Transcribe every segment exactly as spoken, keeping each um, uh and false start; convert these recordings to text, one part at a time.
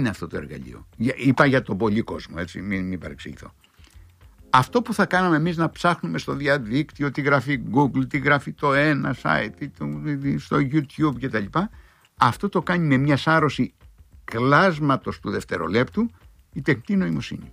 είναι αυτό το εργαλείο. Είπα για τον πολύ κόσμο, έτσι, μην, μην παρεξηγηθώ. Αυτό που θα κάναμε εμείς να ψάχνουμε στο διαδίκτυο, τι γράφει Google, τι γράφει το ένα site, στο YouTube κτλ. Αυτό το κάνει με μια σάρωση κλάσματος του δευτερολέπτου η τεχνητή νοημοσύνη.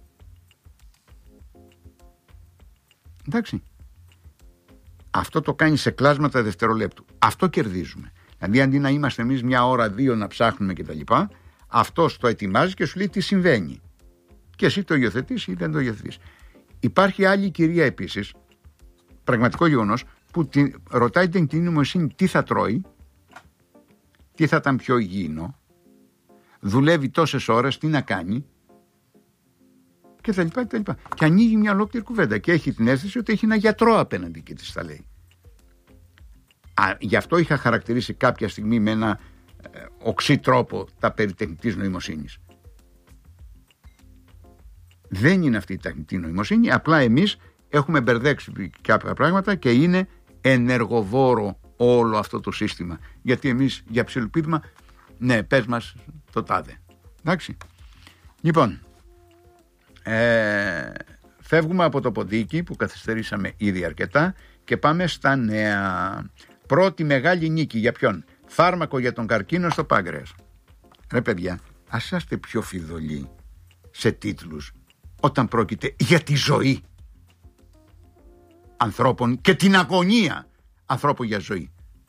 Εντάξει. Αυτό το κάνει σε κλάσματα δευτερολέπτου. Αυτό κερδίζουμε. Δηλαδή αντί να είμαστε εμείς μια ώρα, δύο να ψάχνουμε κτλ. Αυτός το ετοιμάζει και σου λέει τι συμβαίνει. Και εσύ το υιοθετείς ή δεν το υιοθετείς. Υπάρχει άλλη κυρία επίσης, πραγματικό γεγονός, που την, ρωτάει την τεχνητή νοημοσύνη τι θα τρώει, τι θα ήταν πιο υγιεινό, δουλεύει τόσες ώρες, τι να κάνει και τα λοιπά και τα λοιπά. Και ανοίγει μια ολόκληρη κουβέντα και έχει την αίσθηση ότι έχει ένα γιατρό απέναντι και της τα λέει. Α, γι' αυτό είχα χαρακτηρίσει κάποια στιγμή με ένα ε, οξύ τρόπο τα περί τεχνητής νοημοσύνης. Δεν είναι αυτή η τεχνητή νοημοσύνη, απλά εμείς έχουμε μπερδέψει κάποια πράγματα και είναι ενεργοβόρο όλο αυτό το σύστημα. Γιατί εμείς για ψιλοπίδημα, ναι, πες μας το τάδε. Εντάξει. Λοιπόν, ε, φεύγουμε από το ποντίκι που καθυστερήσαμε ήδη αρκετά και πάμε στα νέα. Πρώτη μεγάλη νίκη για ποιον? Φάρμακο για τον καρκίνο στο πάγκρεας. Ρε παιδιά, ας είσαστε πιο φιδωλοί σε τίτλους όταν πρόκειται για τη ζωή ανθρώπων και την αγωνία ανθρώπων για ζωή.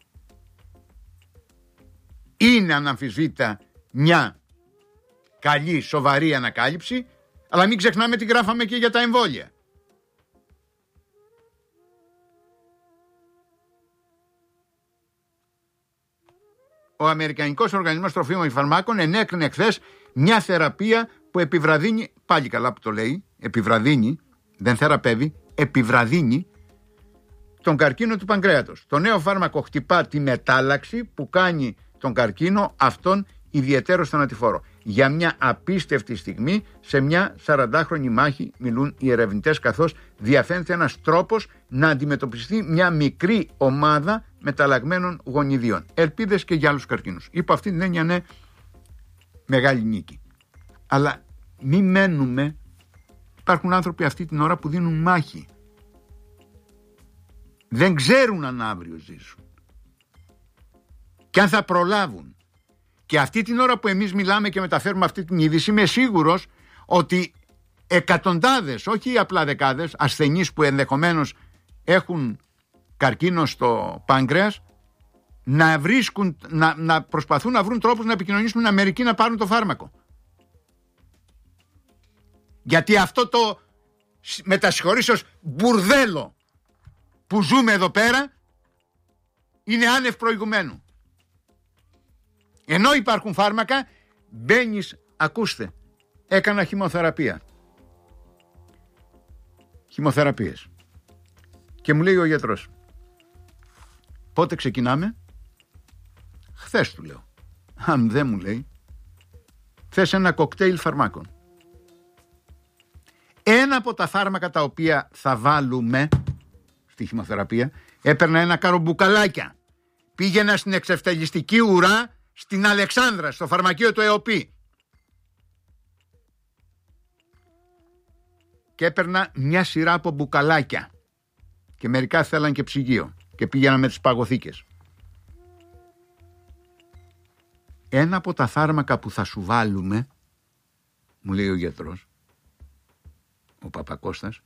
Είναι αναμφισβήτητα μια καλή, σοβαρή ανακάλυψη, αλλά μην ξεχνάμε τι γράφαμε και για τα εμβόλια. Ο Αμερικανικός Οργανισμός Τροφίμων και Φαρμάκων ενέκρινε χθες μια θεραπεία που επιβραδύνει, πάλι καλά που το λέει, επιβραδύνει, δεν θεραπεύει, επιβραδύνει τον καρκίνο του παγκρέατος. Το νέο φάρμακο χτυπά τη μετάλλαξη που κάνει τον καρκίνο αυτόν ιδιαιτέρως θανατηφόρο. Για μια απίστευτη στιγμή σε μια σαραντάχρονη μάχη μιλούν οι ερευνητές, καθώς διαφαίνεται ένας τρόπος να αντιμετωπιστεί μια μικρή ομάδα μεταλλαγμένων γονιδίων. Ελπίδες και για άλλους καρκίνους. Υπό αυτή την έννοια, ναι, μεγάλη νίκη. Αλλά μη μένουμε, υπάρχουν άνθρωποι αυτή την ώρα που δίνουν μάχη. Δεν ξέρουν αν αύριο ζήσουν και αν θα προλάβουν. Και αυτή την ώρα που εμείς μιλάμε και μεταφέρουμε αυτή την είδηση, είμαι σίγουρος ότι εκατοντάδες, όχι απλά δεκάδες, ασθενείς που ενδεχομένως έχουν καρκίνο στο πάγκρεας να, βρίσκουν, να, να προσπαθούν να βρουν τρόπους να επικοινωνήσουν με την Αμερική να πάρουν το φάρμακο. Γιατί αυτό το μετασχωρήσεως μπουρδέλο που ζούμε εδώ πέρα είναι άνευ προηγουμένου. Ενώ υπάρχουν φάρμακα, μπαίνεις, ακούστε, έκανα χημοθεραπεία. Χημοθεραπείες. Και μου λέει ο γιατρός, πότε ξεκινάμε? Χθες, του λέω. Αν δεν μου λέει, θες ένα κοκτέιλ φαρμάκων. Ένα από τα φάρμακα τα οποία θα βάλουμε στη χημοθεραπεία, έπαιρνα ένα καρομπουκαλάκια. Πήγαινα στην εξευτελιστική ουρά στην Αλεξάνδρα, στο φαρμακείο του ΕΟΠΗ. Και έπαιρνα μια σειρά από μπουκαλάκια. Και μερικά θέλαν και ψυγείο. Και πήγαινα με τις παγωθήκες. Ένα από τα φάρμακα που θα σου βάλουμε, μου λέει ο γιατρός, ο Παπακώστας,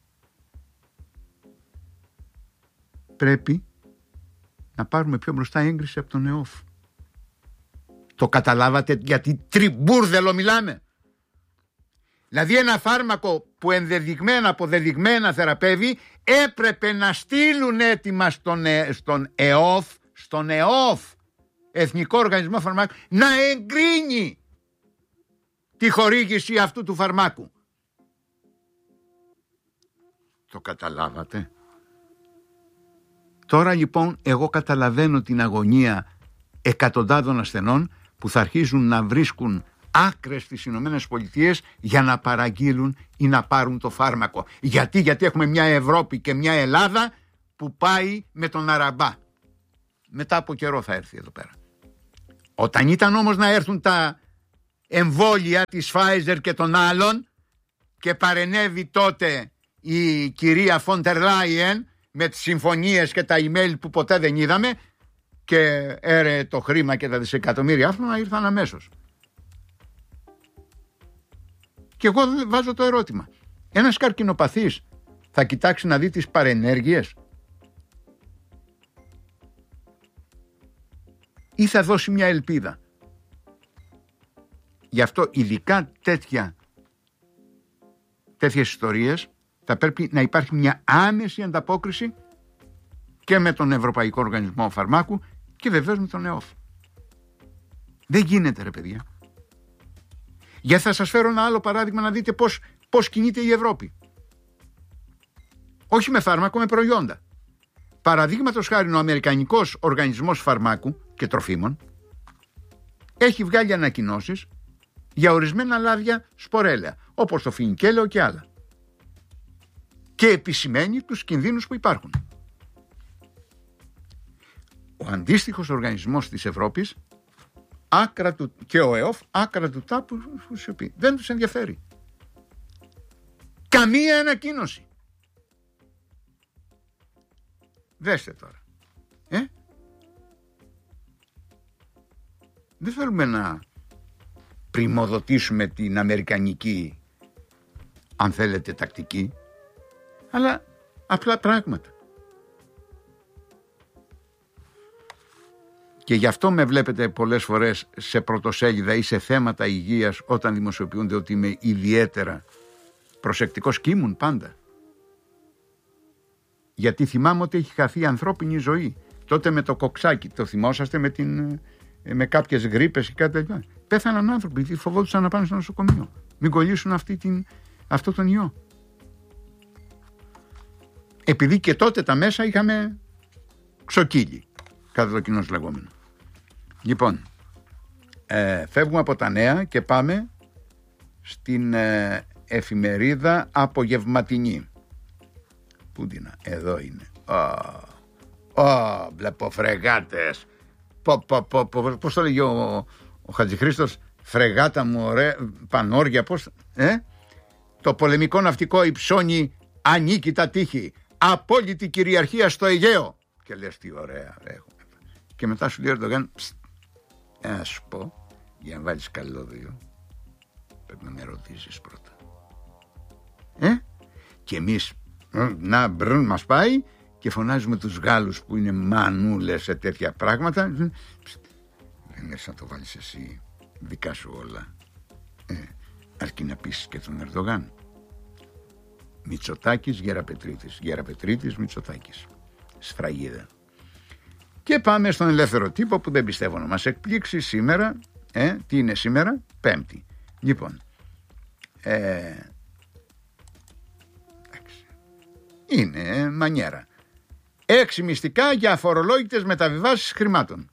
πρέπει να πάρουμε πιο μπροστά έγκριση από τον ΕΟΦ. Το καταλάβατε γιατί τριμπούρδελο μιλάμε? Δηλαδή ένα φάρμακο που ενδεδειγμένα, αποδεδειγμένα θεραπεύει, έπρεπε να στείλουν έτοιμα στον, ε, στον ΕΟΦ, στον ΕΟΦ, Εθνικό Οργανισμό Φαρμάκων, να εγκρίνει τη χορήγηση αυτού του φαρμάκου. Το καταλάβατε? Τώρα λοιπόν εγώ καταλαβαίνω την αγωνία εκατοντάδων ασθενών που θα αρχίζουν να βρίσκουν άκρες στις Ηνωμένες Πολιτείες για να παραγγείλουν ή να πάρουν το φάρμακο. Γιατί, γιατί έχουμε μια Ευρώπη και μια Ελλάδα που πάει με τον αραμπά. Μετά από καιρό θα έρθει εδώ πέρα. Όταν ήταν όμως να έρθουν τα εμβόλια της Pfizer και των άλλων και παρενέβη τότε η κυρία Φοντερ Λάιεν με τις συμφωνίες και τα email που ποτέ δεν είδαμε και έρε το χρήμα και τα δισεκατομμύρια άφημα ήρθαν αμέσως. Και εγώ βάζω το ερώτημα. Ένας καρκινοπαθής θα κοιτάξει να δει τις παρενέργειες ή θα δώσει μια ελπίδα? Γι' αυτό ειδικά τέτοια, τέτοιες ιστορίες θα πρέπει να υπάρχει μια άμεση ανταπόκριση και με τον Ευρωπαϊκό Οργανισμό Φαρμάκου και βεβαίως με τον ΕΟΦ. Δεν γίνεται ρε παιδιά. Γιατί θα σας φέρω ένα άλλο παράδειγμα να δείτε πώς, πώς κινείται η Ευρώπη. Όχι με φάρμακο, με προϊόντα. Παραδείγματος χάρη ο Αμερικανικός Οργανισμός Φαρμάκου και Τροφίμων έχει βγάλει ανακοινώσεις για ορισμένα λάδια σπορέλαια, όπως το φινικέλαιο και άλλα. Και επισημαίνει τους κινδύνους που υπάρχουν. Ο αντίστοιχος οργανισμός της Ευρώπης άκρα του, και ο ΕΟΦ άκρα του τάπου σιωπή. Δεν τους ενδιαφέρει. Καμία ανακοίνωση. Δέστε τώρα. Ε? Δεν θέλουμε να πριμοδοτήσουμε την αμερικανική, αν θέλετε, τακτική, αλλά απλά πράγματα. Και γι' αυτό με βλέπετε πολλές φορές σε πρωτοσέλιδα ή σε θέματα υγείας όταν δημοσιοποιούνται ότι είμαι ιδιαίτερα προσεκτικός και ήμουν πάντα. Γιατί θυμάμαι ότι έχει χαθεί ανθρώπινη ζωή. Τότε με το κοξάκι, το θυμόσαστε, με, την, με κάποιες γρίπες και κάτι τέτοιο. Πέθαναν άνθρωποι, γιατί φοβόντουσαν να πάνε στο νοσοκομείο. Μην κολλήσουν αυτή την, αυτό τον ιό. Επειδή και τότε τα μέσα είχαμε ξοκύλι, κατά το κοινό λεγόμενο. Λοιπόν, ε, φεύγουμε από τα νέα και πάμε στην ε, εφημερίδα Απογευματινή. Πού είναι, εδώ είναι. Ω, oh, βλέπω φρεγάτες. Πο, πο, πο, πο, πώς το λέγει ο, ο Χατζηχρήστος, φρεγάτα μου, ωραία, πανόρια, πώς, ε? Το πολεμικό ναυτικό υψώνει ανίκητα τείχη. Απόλυτη κυριαρχία στο Αιγαίο. Και λες τι ωραία έχουμε. Και μετά σου λέει ο Ερντογάν, να σου πω, για να βάλεις καλώδιο, πρέπει να με ρωτήσεις πρώτα. Ε? Και εμείς, να μπρουν μας πάει και φωνάζουμε τους Γάλλους που είναι μανούλες σε τέτοια πράγματα. Δεν λες να το βάλεις εσύ, δικά σου όλα. Ε, αρκεί να πείσεις και τον Ερντογάν. Μητσοτάκης, Γεραπετρίτης, Γεραπετρίτης, Μητσοτάκης. Σφραγίδα. Και πάμε στον Ελεύθερο Τύπο που δεν πιστεύω να μας εκπλήξει σήμερα. Ε, τι είναι σήμερα? Πέμπτη. Λοιπόν, ε, είναι ε, μανιέρα. Έξι μυστικά για αφορολόγητες μεταβιβάσεις χρημάτων.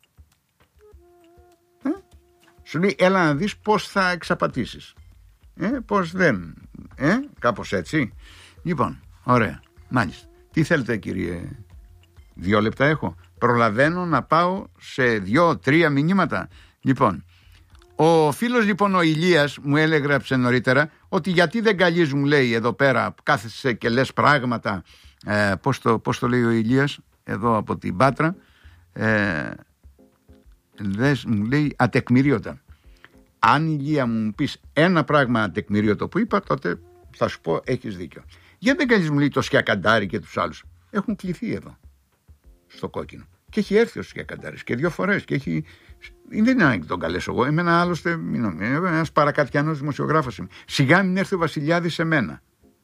Ε, σου λέει έλα να δεις πώς θα εξαπατήσεις. Ε, πώς δεν. Ε, κάπως έτσι. Λοιπόν, ωραία. Μάλιστα. Τι θέλετε κύριε? Δύο λεπτά έχω. Προλαβαίνω να πάω σε δύο-τρία μηνύματα. Λοιπόν, ο φίλος λοιπόν ο Ηλίας μου έλεγραψε νωρίτερα ότι γιατί δεν καλείς, μου λέει εδώ πέρα, κάθεσαι και λες πράγματα. Ε, πώς, το, πώς το λέει ο Ηλίας εδώ από την Πάτρα? Ε, λες, μου λέει ατεκμηρίωτα. Αν Ηλία μου πεις ένα πράγμα ατεκμηρίωτο που είπα, τότε θα σου πω έχεις δίκιο. Γιατί δεν καλείς, μου λέει, το Σκιακαντάρι και τους άλλους? Έχουν κληθεί εδώ στο κόκκινο. Και έχει έρθει ο Σκιακαντάρης και δύο φορές. Και έχει... Δεν είναι ανάγκη να τον καλέσω εγώ. Εμένα άλλωστε, ένας παρακατιανός δημοσιογράφος είμαι. Σιγά μην έρθει ο Βασιλιάδης σε μένα.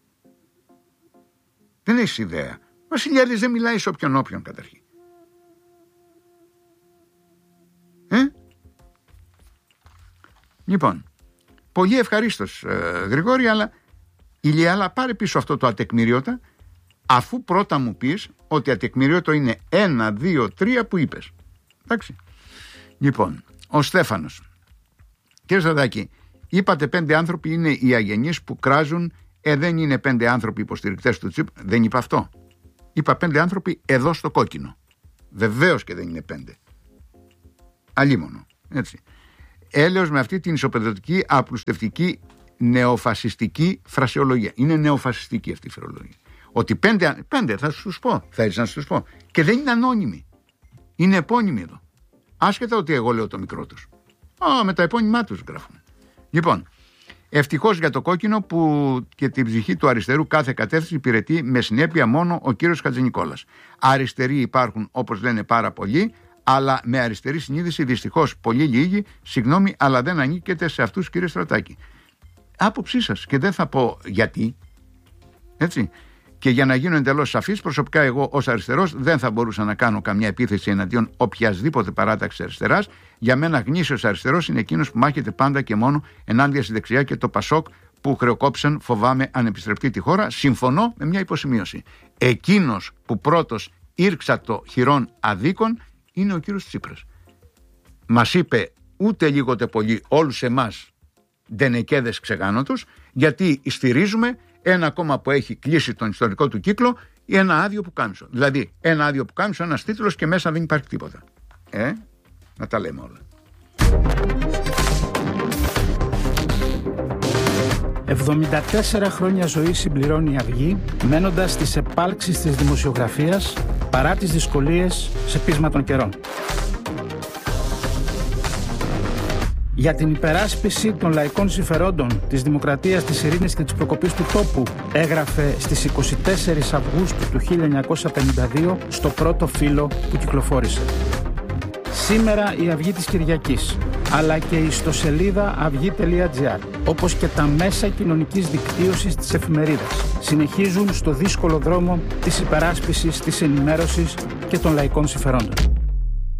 Δεν έχεις ιδέα. Ο Βασιλιάδης δεν μιλάει σε όποιον όποιον καταρχήν. Ε? Λοιπόν, πολύ ευχαρίστως ε, Γρηγόρη, αλλά Ηλία, αλλά πάρε πίσω αυτό το ατεκμηρίωτα, αφού πρώτα μου πεις ότι ατεκμηρίωτο είναι ένα, δύο, τρία που είπες. Εντάξει. Λοιπόν, ο Στέφανος. Κύριε Σαδάκη, είπατε πέντε άνθρωποι είναι οι αγενείς που κράζουν. Ε, δεν είναι πέντε άνθρωποι υποστηρικτές του Τσίπρα. Δεν είπα αυτό. Είπα πέντε άνθρωποι εδώ στο κόκκινο. Βεβαίως και δεν είναι πέντε. Αλίμονο. Έτσι. έλεος με αυτή την ισοπεδωτική, απλουστευτική, νεοφασιστική φρασιολογία. Είναι νεοφασιστική αυτή η φρασιολογία. Ότι πέντε, πέντε θα σου πω, θα έτσι να σου πω. Και δεν είναι ανώνυμοι. Είναι επώνυμοι εδώ. Άσχετα ότι εγώ λέω το μικρό τους. Α, με τα επώνυμά τους γράφουμε. Λοιπόν, ευτυχώς για το κόκκινο που και την ψυχή του αριστερού κάθε κατεύθυνση υπηρετεί με συνέπεια μόνο ο κύριος Χατζηνικόλας. Αριστεροί υπάρχουν, όπως λένε, πάρα πολλοί, αλλά με αριστερή συνείδηση δυστυχώς πολύ λίγοι, συγγνώμη, αλλά δεν ανήκετε σε αυτούς, κύριε Στρατάκη. Άποψή σας, και δεν θα πω γιατί. Έτσι. Και για να γίνω εντελώς σαφής, προσωπικά εγώ ως αριστερός δεν θα μπορούσα να κάνω καμιά επίθεση εναντίον οποιασδήποτε παράταξη αριστεράς. Για μένα γνήσιος αριστερός είναι εκείνος που μάχεται πάντα και μόνο ενάντια στη δεξιά και το Πασόκ που χρεοκόπησαν, φοβάμαι, ανεπιστρεπτή τη χώρα. Συμφωνώ με μια υποσημείωση. Εκείνος που πρώτος ήρξα το χειρόν αδίκων είναι ο κύριος Τσίπρας. Μας είπε ούτε λίγο ούτε πολύ όλους εμάς ντενεκέδες ξεγάνωτους, γιατί στηρίζουμε ένα κόμμα που έχει κλείσει τον ιστορικό του κύκλο ή ένα άδειο που κάμισο. Δηλαδή, ένα άδειο που κάμισο, ένας τίτλος και μέσα δεν υπάρχει τίποτα. Ε, να τα λέμε όλα. εβδομήντα τέσσερα χρόνια ζωή συμπληρώνει η Αυγή, μένοντας στις επάλξεις της δημοσιογραφίας παρά τις δυσκολίες σε πείσμα των καιρών. Για την υπεράσπιση των λαϊκών συμφερόντων, της δημοκρατίας, της ειρήνης και της προκοπής του τόπου, έγραφε στις εικοστή τέταρτη Αυγούστου του χίλια εννιακόσια πενήντα δύο στο πρώτο φύλλο που κυκλοφόρησε. Σήμερα η Αυγή της Κυριακής, αλλά και η ιστοσελίδα αυγή τελεία τζι άρ, όπως και τα μέσα κοινωνικής δικτύωσης της εφημερίδας, συνεχίζουν στο δύσκολο δρόμο της υπεράσπισης, της ενημέρωσης και των λαϊκών συμφερόντων.